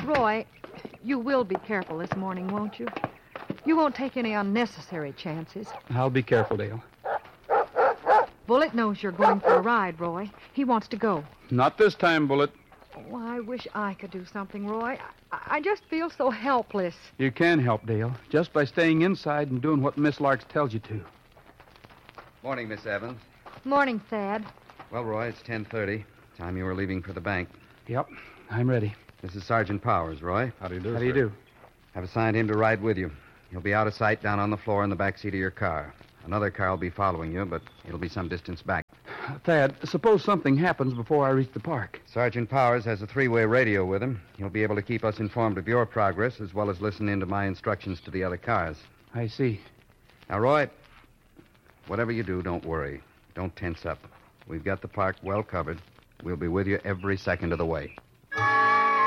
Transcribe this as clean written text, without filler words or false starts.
Roy, you will be careful this morning, won't you? You won't take any unnecessary chances. I'll be careful, Dale. Bullet knows you're going for a ride, Roy. He wants to go. Not this time, Bullet. Oh, I wish I could do something, Roy. I just feel so helpless. You can help, Dale, just by staying inside and doing what Miss Larks tells you to. Morning, Miss Evans. Morning, Thad. Well, Roy, it's 10:30. Time you were leaving for the bank. Yep, I'm ready. This is Sergeant Powers, Roy. How do you do, How do you do? I've assigned him to ride with you. He'll be out of sight down on the floor in the back seat of your car. Another car will be following you, but it'll be some distance back. Thad, suppose something happens before I reach the park. Sergeant Powers has a three-way radio with him. He'll be able to keep us informed of your progress as well as listen in to my instructions to the other cars. I see. Now, Roy, whatever you do, don't worry. Don't tense up. We've got the park well covered. We'll be with you every second of the way.